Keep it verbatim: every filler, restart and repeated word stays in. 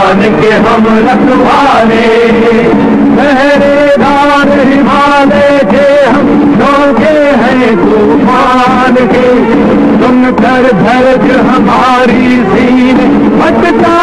जान के हम रखवाले, पहरेदार हिमालय के हम डोके हैं तूफान के, सुनकर धर्ज हमारी सीने फटता